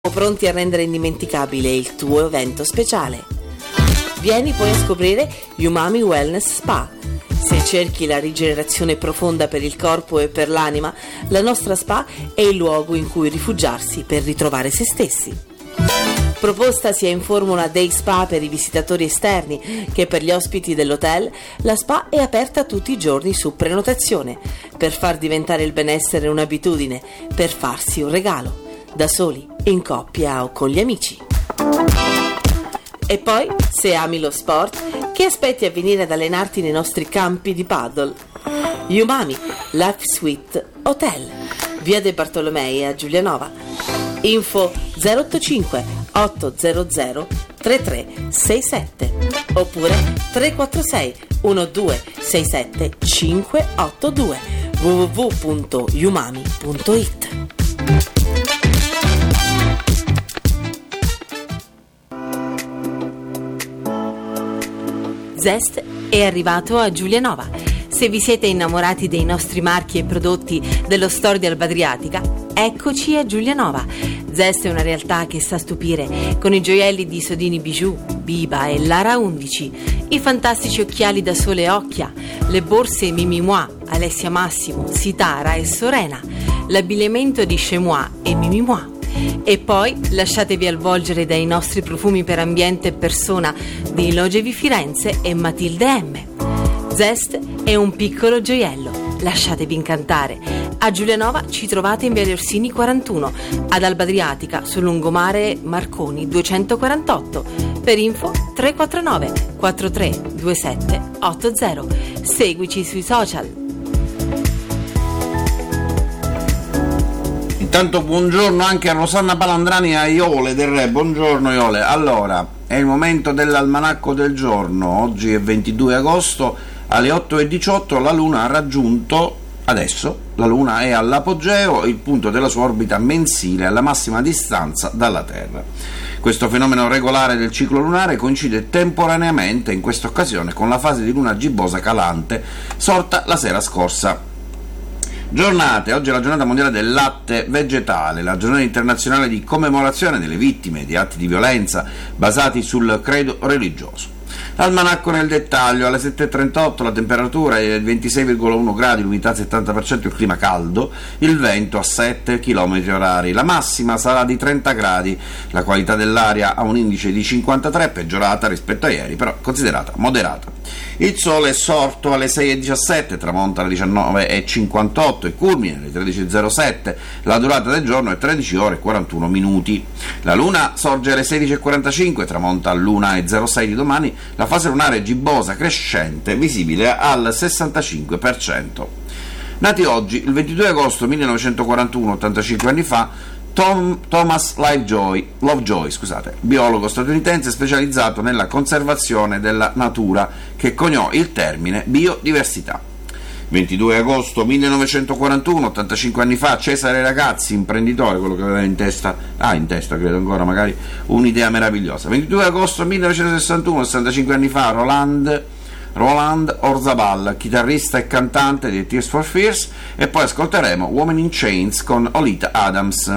Pronti a rendere indimenticabile il tuo evento speciale. Vieni poi a scoprire Umami Wellness Spa. Se cerchi la rigenerazione profonda per il corpo e per l'anima, la nostra spa è il luogo in cui rifugiarsi per ritrovare se stessi. Proposta sia in formula day spa per i visitatori esterni che per gli ospiti dell'hotel, la spa è aperta tutti i giorni su prenotazione, per far diventare il benessere un'abitudine, per farsi un regalo, da soli, in coppia o con gli amici. E poi, se ami lo sport, che aspetti a venire ad allenarti nei nostri campi di paddle? Umami Life Suite Hotel, via dei Bartolomei a Giulianova. Info 085 800 3367 oppure 346 1267 582 www.umami.it. Zest è arrivato a Giulianova. Se vi siete innamorati dei nostri marchi e prodotti dello store di Alba Adriatica, eccoci a Giulianova. Zest è una realtà che sa stupire con i gioielli di Sodini Bijou, Biba e Lara 11, i fantastici occhiali da sole Occhia, le borse Mimi Moi, Alessia Massimo, Sitara e Sorena, l'abbigliamento di Chemois e Mimi Moi. E poi lasciatevi avvolgere dai nostri profumi per ambiente e persona di Logevi Firenze e Matilde M. Zest è un piccolo gioiello, lasciatevi incantare. A Giulianova ci trovate in Viale Orsini 41, ad Alba Adriatica sul lungomare Marconi 248. Per info 349 4327 80. Seguici sui social. Intanto buongiorno anche a Rosanna Palandrani e a Iole del Re. Buongiorno Iole. Allora, è il momento dell'almanacco del giorno. Oggi è 22 agosto, alle 8:18 la Luna ha raggiunto, adesso, la Luna è all'apogeo, il punto della sua orbita mensile alla massima distanza dalla Terra. Questo fenomeno regolare del ciclo lunare coincide temporaneamente in questa occasione con la fase di luna gibbosa calante sorta la sera scorsa. Giornate, oggi è la giornata mondiale del latte vegetale, la giornata internazionale di commemorazione delle vittime di atti di violenza basati sul credo religioso. L'almanacco nel dettaglio: alle 7:38 la temperatura è 26,1 gradi, l'umidità 70%, il clima caldo, il vento a 7 km/h, la massima sarà di 30 gradi, la qualità dell'aria ha un indice di 53, peggiorata rispetto a ieri, però considerata moderata. Il sole è sorto alle 6:17, tramonta alle 19:58 e culmina alle 13:07, la durata del giorno è 13 ore e 41 minuti. La luna sorge alle 16:45, tramonta all'1:06 di domani, la fase lunare gibbosa crescente visibile al 65%. Nati oggi, il 22 agosto 1941, 85 anni fa, Thomas Lovejoy, biologo statunitense specializzato nella conservazione della natura, che coniò il termine biodiversità. 22 agosto 1941, 85 anni fa, Cesare Ragazzi, imprenditore, quello che aveva in testa credo ancora magari, un'idea meravigliosa. 22 agosto 1961, 65 anni fa, Roland Orzabal, chitarrista e cantante di Tears for Fears, e poi ascolteremo Woman in Chains con Olita Adams.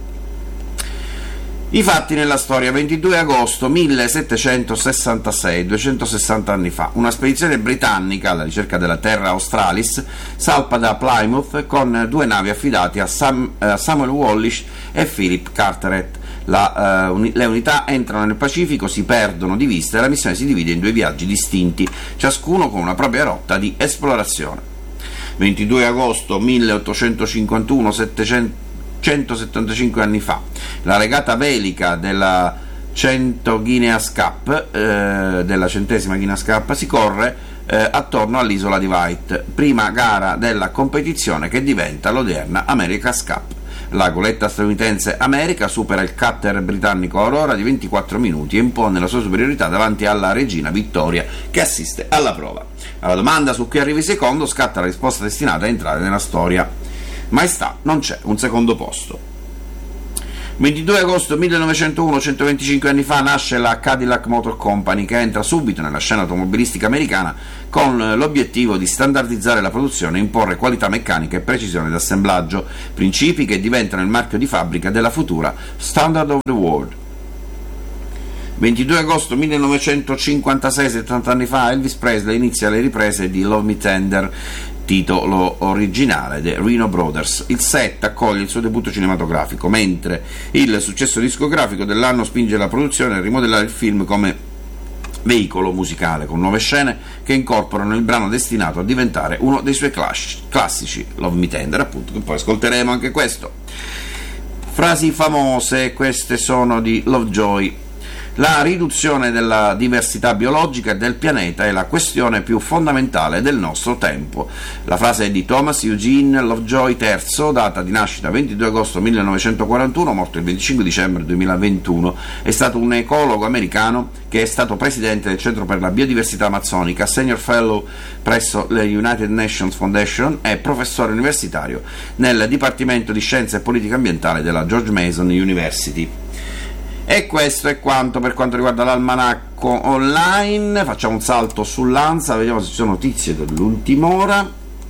I fatti nella storia: 22 agosto 1766, 260 anni fa, una spedizione britannica alla ricerca della Terra Australis salpa da Plymouth con due navi affidate a Samuel Wallis e Philip Carteret. Le unità entrano nel Pacifico, si perdono di vista e la missione si divide in due viaggi distinti, ciascuno con una propria rotta di esplorazione. 22 agosto 1851, 175 anni fa, la regata velica della 100 Guineas Cup, della 100ª Guineas Cup, si corre attorno all'isola di Wight, prima gara della competizione che diventa l'odierna America's Cup. La goletta statunitense America supera il cutter britannico Aurora di 24 minuti e impone la sua superiorità davanti alla regina Vittoria, che assiste alla prova. Alla domanda su chi arrivi secondo scatta la risposta destinata a entrare nella storia: Maestà, non c'è un secondo posto. 22 agosto 1901, 125 anni fa, nasce la Cadillac Motor Company, che entra subito nella scena automobilistica americana con l'obiettivo di standardizzare la produzione e imporre qualità meccanica e precisione d'assemblaggio, principi che diventano il marchio di fabbrica della futura Standard of the World. 22 agosto 1956, 70 anni fa, Elvis Presley inizia le riprese di Love Me Tender, titolo originale The Reno Brothers. Il set accoglie il suo debutto cinematografico, mentre il successo discografico dell'anno spinge la produzione a rimodellare il film come veicolo musicale, con nuove scene che incorporano il brano destinato a diventare uno dei suoi classici, Love Me Tender, appunto, che poi ascolteremo anche questo. Frasi famose, queste sono di Lovejoy. La riduzione della diversità biologica del pianeta è la questione più fondamentale del nostro tempo. La frase è di Thomas Eugene Lovejoy III, data di nascita 22 agosto 1941, morto il 25 dicembre 2021. È stato un ecologo americano che è stato presidente del Centro per la Biodiversità Amazzonica, senior fellow presso le United Nations Foundation e professore universitario nel Dipartimento di Scienze e Politica Ambientale della George Mason University. E questo è quanto per quanto riguarda l'almanacco online. Facciamo un salto sull'ANSA, vediamo se ci sono notizie dell'ultima ora.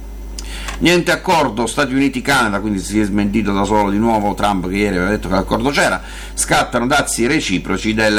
Niente accordo Stati Uniti-Canada, quindi si è smentito da solo di nuovo Trump, che ieri aveva detto che l'accordo c'era. Scattano dazi reciproci del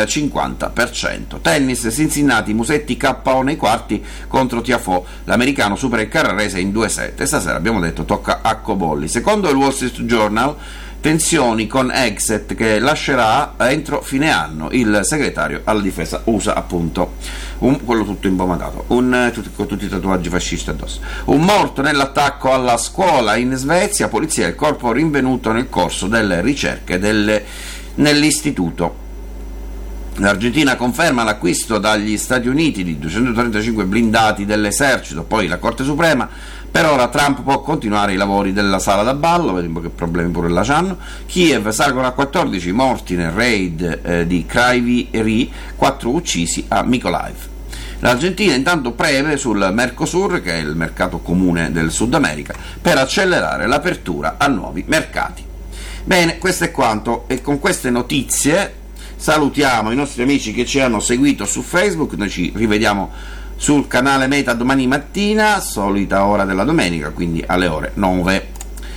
50%. Tennis, Cincinnati, Musetti KO nei quarti contro Tiafoe. L'americano supera il Carrarese in 2-7. E stasera abbiamo detto tocca a Cobolli. Secondo il Wall Street Journal, tensioni con Exet, che lascerà entro fine anno il segretario alla difesa USA, appunto, quello tutto imbomatato, con tutti i tatuaggi fascisti addosso. Un morto nell'attacco alla scuola in Svezia, polizia, il corpo rinvenuto nel corso delle ricerche nell'istituto. L'Argentina conferma l'acquisto dagli Stati Uniti di 235 blindati dell'esercito, poi la Corte Suprema. Per ora Trump può continuare i lavori della sala da ballo, vediamo che problemi pure là c'hanno. Kiev salgono a 14 morti nel raid di Kryvyi Rih, 4 uccisi a Mykolaiv. L'Argentina intanto preme sul Mercosur, che è il mercato comune del Sud America, per accelerare l'apertura a nuovi mercati. Bene, questo è quanto, e con queste notizie salutiamo i nostri amici che ci hanno seguito su Facebook. Noi ci rivediamo sul canale Meta domani mattina, solita ora della domenica, quindi alle ore 9.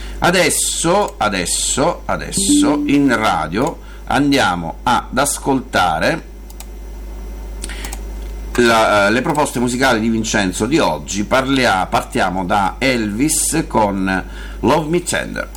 Adesso in radio andiamo ad ascoltare le proposte musicali di Vincenzo di oggi. Partiamo da Elvis con Love Me Tender.